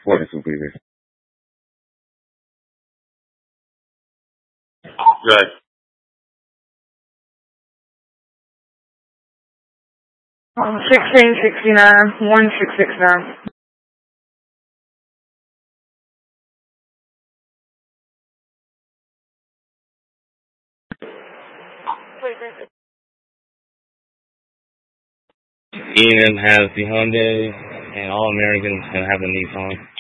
Ford and Superior. Right. 1669, 1669. EM has the Hyundai, and All Americans have the Nissan.